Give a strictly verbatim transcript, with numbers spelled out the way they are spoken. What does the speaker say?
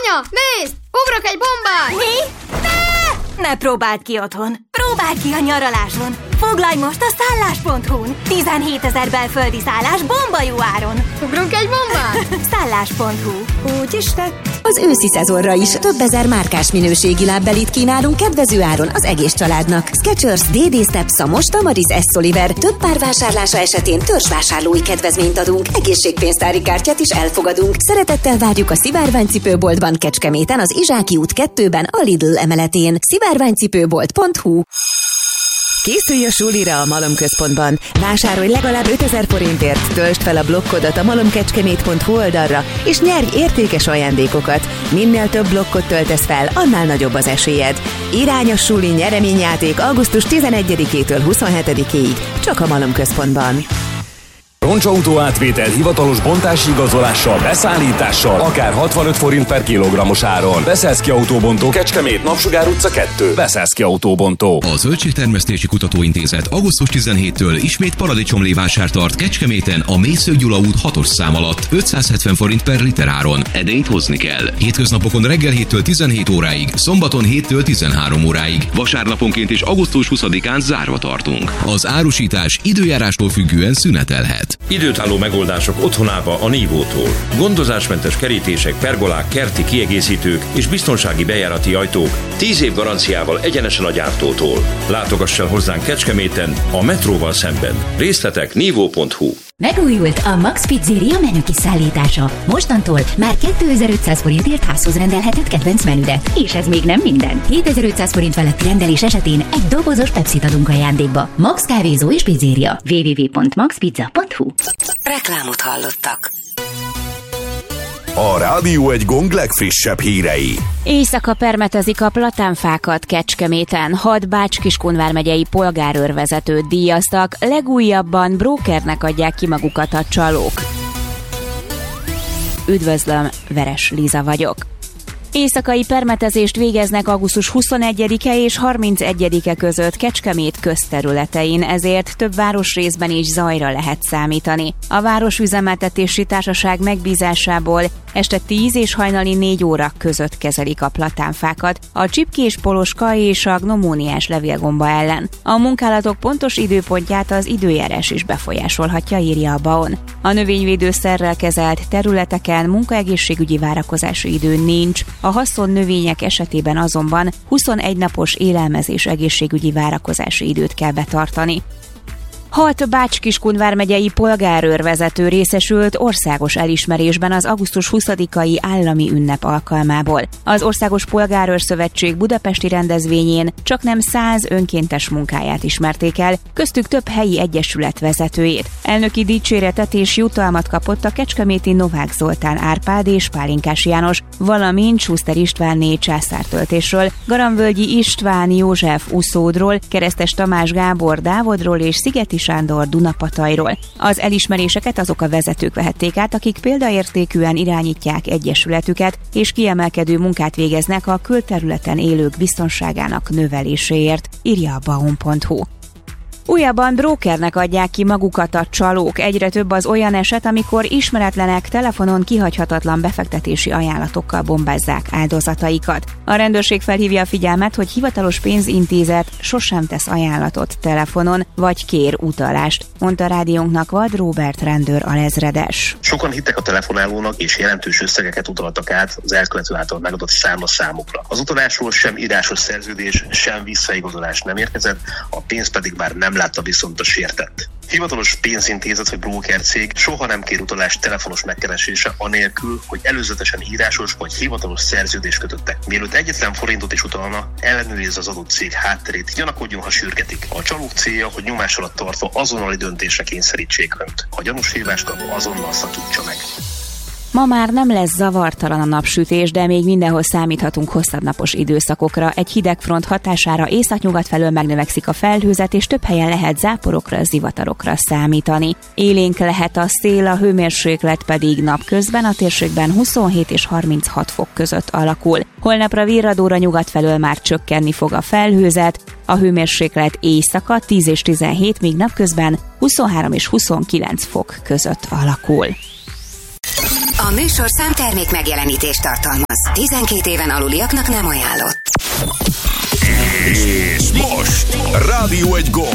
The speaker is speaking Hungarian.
Anya, nézd! Ugrok egy bombát! Mi? Ne! Ne próbáld ki otthon! Próbáld ki a nyaraláson! Foglalj most a szállás pont hu-n! tizenhétezer belföldi szállás bomba jó áron! Ugrunk egy bombát? szállás pont hu. Úgy is tett. Az őszi szezonra is több ezer márkás minőségi lábbelit kínálunk kedvező áron az egész családnak. Skechers, dé dé Steps, Szamos, Tamaris, S. Oliver több pár vásárlása esetén törzsvásárlói kedvezményt adunk, egészségpénztári kártyát is elfogadunk. Szeretettel várjuk a Szivárványcipőboltban Kecskeméten, az Izsáki út kettőben, a Lidl emeletén. szivárványcipőbolt pont hu. Készülj a sulira a Malomközpontban. Vásárolj legalább ötezer forintért, töltsd fel a blokkodat a malomkecskemét pont hu oldalra, és nyerj értékes ajándékokat. Minél több blokkot töltesz fel, annál nagyobb az esélyed. Irány a suli nyereményjáték augusztus tizenegyedikétől huszonhetedikéig, csak a Malomközpontban. Roncsautó átvétel hivatalos bontási igazolással, beszállítással, akár hatvanöt forint per kilogrammos áron. Beszélszki Autóbontó, Kecskemét, Napsugár utca kettő. Beszélszki Autóbontó. A Zöldségtermesztési Kutatóintézet augusztus tizenhetedikétől ismét paradicsomlévásár tart Kecskeméten a Mészöly Gyula út hatos szám alatt ötszázhetven forint per liter áron. Edényt hozni kell. Hétköznapokon reggel héttől tizenhét óráig, szombaton héttől tizenhárom óráig, vasárnaponként és augusztus huszadikán zárva tartunk. Az árusítás időjárástól függően szünetelhet. Időtálló megoldások otthonába a Nívótól. Gondozásmentes kerítések, pergolák, kerti kiegészítők és biztonsági bejárati ajtók tíz év garanciával egyenesen a gyártótól. Látogass el hozzánk Kecskeméten, a metróval szemben. Részletek nívó pont hu. Megújult a Max Pizzeria menü kiszállítása. Mostantól már kétezer-ötszáz forintért házhoz rendelhetett kedvenc menüdet. És ez még nem minden. hétezer-ötszáz forint feletti rendelés esetén egy dobozos Pepsit adunk ajándékba. Max kávézó és pizzeria. double-u double-u double-u pont max pizza pont hu. Reklámot hallottak. A Rádió egy gong legfrissebb hírei. Éjszaka permetezik a platánfákat Kecskeméten. Hat Bács-Kiskun vármegyei polgárőrvezetőt díjaztak, legújabban brókernek adják ki magukat a csalók. Üdvözlöm, Veres Liza vagyok. Éjszakai permetezést végeznek augusztus huszonegyedike és harmincegyedike között Kecskemét közterületein, ezért több városrészben is zajra lehet számítani. A Városüzemeltetési Társaság megbízásából este tíz és hajnali négy óra között kezelik a platánfákat a csipkés poloska és a gnomóniás levélgomba ellen. A munkálatok pontos időpontját az időjárás is befolyásolhatja, írja a BAON. A növényvédőszerrel kezelt területeken munkaegészségügyi várakozási idő nincs, a haszon növények esetében azonban huszonegy napos élelmezés egészségügyi várakozási időt kell betartani. Hat Bács-Kiskun vármegyei polgárőrvezető részesült országos elismerésben az augusztus huszadikai állami ünnep alkalmából. Az Országos Polgárőrszövetség budapesti rendezvényén csaknem száz önkéntes munkáját ismerték el, köztük több helyi egyesület vezetőjét. Elnöki dicséretet és jutalmat kapott a kecskeméti Novák Zoltán Árpád és Pálinkás János, valamint Schuster Istvánné császártöltésről, Garamvölgyi István József Uszódról, Keresztes Tamás Gábor Dávodról és Szigeti Sándor Dunapatajról. Az elismeréseket azok a vezetők vehették át, akik példaértékűen irányítják egyesületüket, és kiemelkedő munkát végeznek a külterületen élők biztonságának növeléséért, írja a baon pont hu. Újabban brókernek adják ki magukat a csalók. Egyre több az olyan eset, amikor ismeretlenek telefonon kihagyhatatlan befektetési ajánlatokkal bombázzák áldozataikat. A rendőrség felhívja a figyelmet, hogy hivatalos pénzintézet sosem tesz ajánlatot telefonon, vagy kér utalást, mondta rádiónknak Vad Róbert rendőr alezredes. Sokan hittek a telefonálónak, és jelentős összegeket utaltak át az elkövető által megadott számlaszámokra. Az utalásról sem írásos szerződés, sem visszaigazolás nem érkezett, a pénz pedig már nem látta viszont a sértett. Hivatalos pénzintézet vagy brókercég soha nem kér utalást telefonos megkeresése anélkül, hogy előzetesen írásos vagy hivatalos szerződést kötöttek. Mielőtt egyetlen forintot is utalna, ellenőrizze az adott cég hátterét, gyanakodjon, ha sürgetik. A csalók célja, hogy nyomás alatt tartva azonnali döntésre kényszerítsék önt. Ha gyanús hívást kap, azonnal szakítsa meg. Ma már nem lesz zavartalan a napsütés, de még mindenhol számíthatunk hosszabb napos időszakokra. Egy hideg front hatására északnyugat felől megnövekszik a felhőzet, és több helyen lehet záporokra, zivatarokra számítani. Élénk lehet a szél, a hőmérséklet pedig napközben a térségben huszonhét és harminchat fok között alakul. Holnapra virradóra nyugat felől már csökkenni fog a felhőzet, a hőmérséklet éjszaka tíz és tizenhét, míg napközben huszonhárom és huszonkilenc fok között alakul. A műsorszám termék megjelenítést tartalmaz. tizenkét éven aluliaknak nem ajánlott. És most Rádió egy gomb.